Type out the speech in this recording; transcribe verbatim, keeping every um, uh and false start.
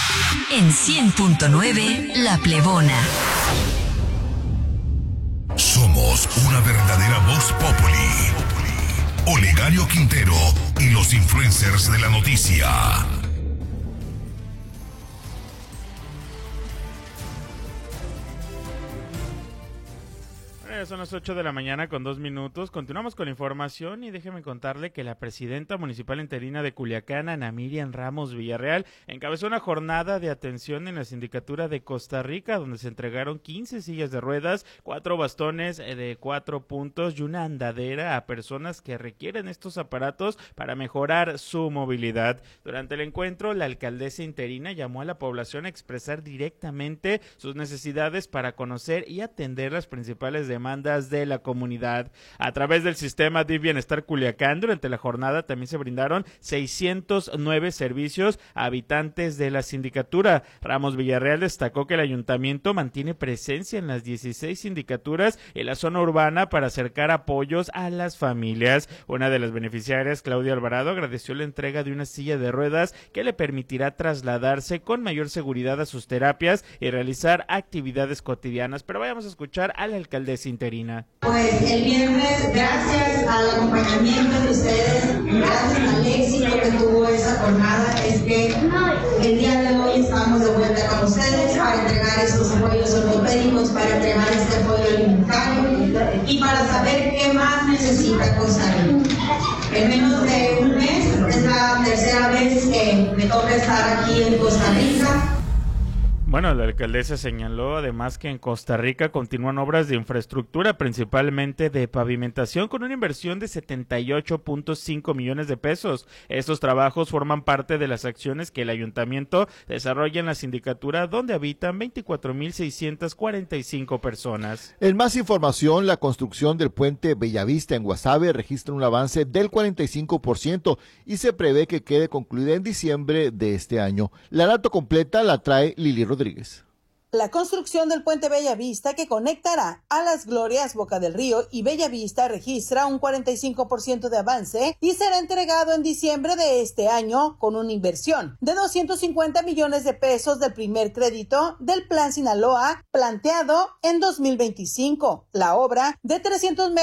En cien punto nueve, La Plebona. Somos una verdadera voz populi. Olegario Quintero y los influencers de la noticia. Son las ocho de la mañana con dos minutos. Continuamos con la información y déjeme contarle que la presidenta municipal interina de Culiacán, Ana Miriam Ramos Villarreal, encabezó una jornada de atención en la sindicatura de Costa Rica, donde se entregaron quince sillas de ruedas, cuatro bastones de cuatro puntos y una andadera a personas que requieren estos aparatos para mejorar su movilidad. Durante el encuentro, la alcaldesa interina llamó a la población a expresar directamente sus necesidades para conocer y atender las principales demandas de la comunidad. A través del sistema D I F Bienestar Culiacán, durante la jornada también se brindaron seiscientos nueve servicios a habitantes de la sindicatura. Ramos Villarreal destacó que el ayuntamiento mantiene presencia en las dieciséis sindicaturas en la zona urbana para acercar apoyos a las familias. Una de las beneficiarias, Claudia Alvarado, agradeció la entrega de una silla de ruedas que le permitirá trasladarse con mayor seguridad a sus terapias y realizar actividades cotidianas. Pero vayamos a escuchar a la alcaldesa interina. Pues el viernes, gracias al acompañamiento de ustedes, gracias al éxito que tuvo esa jornada, es que el día de hoy estamos de vuelta con ustedes para entregar estos apoyos ortopédicos, para entregar este apoyo alimentario y para saber qué más necesita Costa Rica. En menos de un mes, es la tercera vez que me toca estar aquí en Costa Rica. Bueno, la alcaldesa señaló además que en Costa Rica continúan obras de infraestructura, principalmente de pavimentación, con una inversión de setenta y ocho punto cinco millones de pesos. Estos trabajos forman parte de las acciones que el ayuntamiento desarrolla en la sindicatura, donde habitan veinticuatro mil seiscientas cuarenta y cinco personas. En más información, la construcción del puente Bellavista en Guasave registra un avance del cuarenta y cinco por ciento y se prevé que quede concluida en diciembre de este año. La dato completa la trae Lili Rodríguez. La construcción del puente Bellavista, que conectará a Las Glorias, Boca del Río y Bellavista, registra un cuarenta y cinco por ciento de avance y será entregado en diciembre de este año con una inversión de doscientos cincuenta millones de pesos del primer crédito del Plan Sinaloa planteado en dos mil veinticinco. La obra de trescientos metros